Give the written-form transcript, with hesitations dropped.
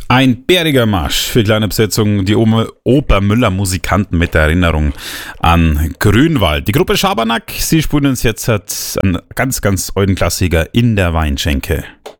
Ein bäriger Marsch für kleine Besetzung, die Oper Müller Musikanten mit der Erinnerung an Grünwald. Die Gruppe Schabernack, sie spielen uns jetzt einen ganz, ganz alten Klassiker in der Weinschenke.